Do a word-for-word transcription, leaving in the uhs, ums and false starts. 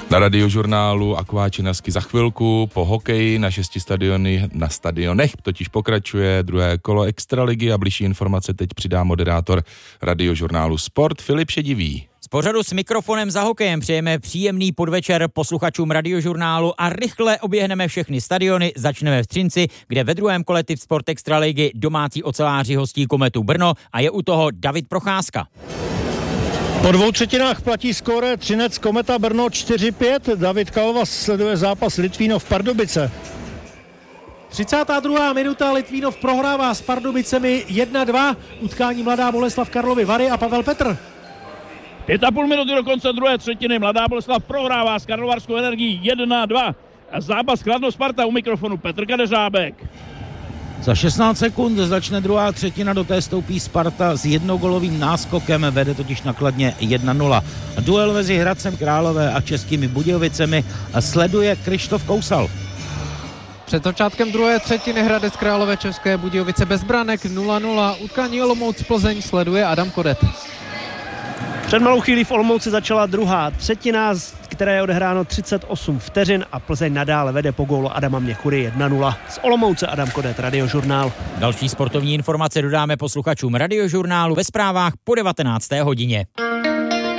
Na Radiožurnálu Akváčinarsky za chvilku, po hokeji na šesti stadiony, na stadionech totiž pokračuje druhé kolo Extraligy a bližší informace teď přidá moderátor Radiožurnálu Sport Filip Šedivý. Z pořadu s mikrofonem za hokejem přejeme příjemný podvečer posluchačům Radiožurnálu a rychle oběhneme všechny stadiony. Začneme v Třinci, kde ve druhém kole Tip Sport Extraligy domácí oceláři hostí Kometu Brno a je u toho David Procházka. Po dvou třetinách platí skóre Třinec Kometa Brno čtyři pět. David Kalva sleduje zápas Litvínov Pardubice. třicátá druhá minuta, Litvínov prohrává s Pardubicemi jedna dva. Utkání Mladá Boleslav Karlovy Vary a Pavel Petr. Pět a půl minuty do konce druhé třetiny. Mladá Boleslav prohrává s Karlovarskou Energií jedna dva. A zápas Kladno Sparta, u mikrofonu Petr Kadeřábek. Za šestnáct sekund začne druhá třetina, do té stoupí Sparta s jednogolovým náskokem, vede totiž na Kladně jedna nula. Duel mezi Hradcem Králové a Českými Budějovicemi sleduje Krištof Kousal. Před začátkem druhé třetiny Hradec Králové České Budějovice bez branek nula nula. Utkání Olomouc Plzeň sleduje Adam Kodet. Před malou chvílí v Olomouci začala druhá třetina, které je odehráno třicet osm vteřin a Plzeň nadále vede po gólu Adama Měchury jedna nula. Z Olomouce Adam Kodet, Radiožurnál. Další sportovní informace dodáme posluchačům Radiožurnálu ve zprávách po devatenácté hodině.